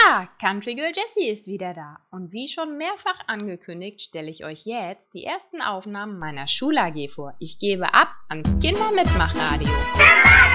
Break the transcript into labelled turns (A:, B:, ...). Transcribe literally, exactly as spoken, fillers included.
A: Ja, Country Girl Jessie ist wieder da und wie schon mehrfach angekündigt, stelle ich euch jetzt die ersten Aufnahmen meiner Schul-A G vor. Ich gebe ab ans Kindermitmachradio.